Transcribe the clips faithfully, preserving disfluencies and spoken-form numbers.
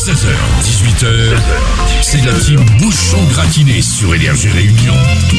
seize heures, dix-huit heures, c'est la team Bouchon Gratiné sur Énergie Réunion.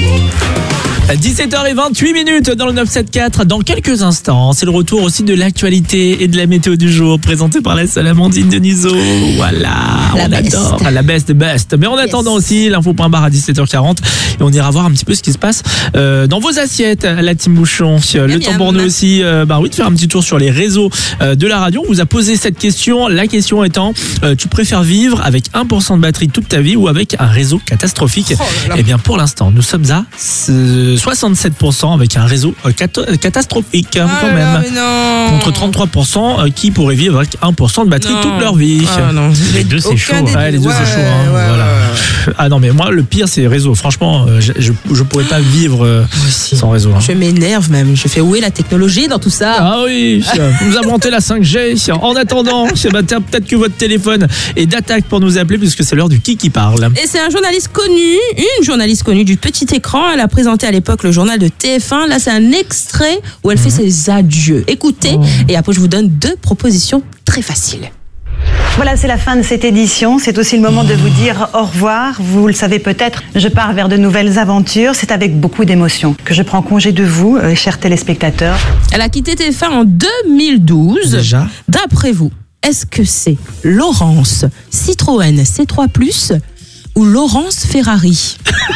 dix-sept heures vingt-huit minutes dans le neuf cent soixante-quatre. Dans quelques instants, c'est le retour aussi de l'actualité et de la météo du jour présenté par la seule Amandine Denisot. Voilà, la on best. adore la best best. Mais en yes. attendant aussi l'info.bar à dix-sept heures quarante et on ira voir un petit peu ce qui se passe euh, dans vos assiettes, la team Bouchon. Le bien temps pour nous aussi, euh, bah oui, de faire un petit tour sur les réseaux euh, de la radio. On vous a posé cette question. La question étant, euh, tu préfères vivre avec un pour cent de batterie toute ta vie ou avec un réseau catastrophique? Oh là là. Eh bien, pour l'instant, nous sommes à euh, soixante-sept pour cent avec un réseau euh, cat- catastrophique Ah quand là même. là, mais non. Contre trente-trois pour cent euh, qui pourraient vivre avec un pour cent de batterie Non. toute leur vie. Ah non, Les deux, c'est aucun chaud, des hein. Ouais, les deux, Ouais, c'est chaud. Hein, ouais, voilà. ouais, ouais. Ah non, mais moi, le pire, c'est les réseaux. Franchement, euh, je, je, je pourrais pas vivre euh, Moi aussi. sans réseau. Hein. Je m'énerve même. Je fais où est la technologie dans tout ça? Ah oui, vous inventez la cinq G. En attendant, bah, tiens, peut-être que votre téléphone est d'attaque pour nous appeler puisque c'est l'heure du qui qui parle. Et c'est un journaliste connu, une journaliste connue du petit écran. Elle a présenté à l'époque le journal de T F un. Là, c'est un extrait où elle fait ses adieux. Écoutez, Oh. et après, je vous donne deux propositions très faciles. Voilà, c'est la fin de cette édition. C'est aussi le moment de vous dire au revoir. Vous le savez peut-être, je pars vers de nouvelles aventures. C'est avec beaucoup d'émotion que je prends congé de vous, euh, chers téléspectateurs. Elle a quitté T F un en deux mille douze. Déjà. D'après vous, est-ce que c'est Laurence Citroën C trois plus ou Laurence Ferrari?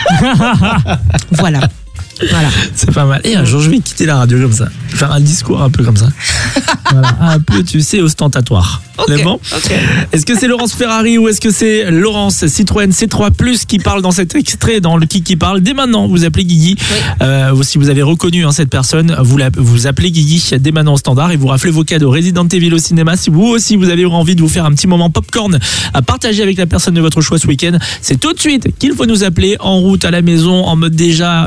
Voilà. Voilà. C'est pas mal. Et un jour, je vais quitter la radio comme ça. Je vais faire un discours un peu comme ça. Voilà, un peu, tu sais, ostentatoire. C'est bon. Est-ce que c'est Laurence Ferrari ou est-ce que c'est Laurence Citroën C trois plus qui parle dans cet extrait, dans le qui qui parle? Dès maintenant, vous appelez Guigui. Oui. Euh, si vous avez reconnu hein, cette personne, vous, la, vous appelez Guigui dès maintenant au standard et vous raflez vos cadeaux Resident Evil au cinéma. Si vous aussi, vous avez envie de vous faire un petit moment popcorn à partager avec la personne de votre choix ce week-end, c'est tout de suite qu'il faut nous appeler en route à la maison, en mode déjà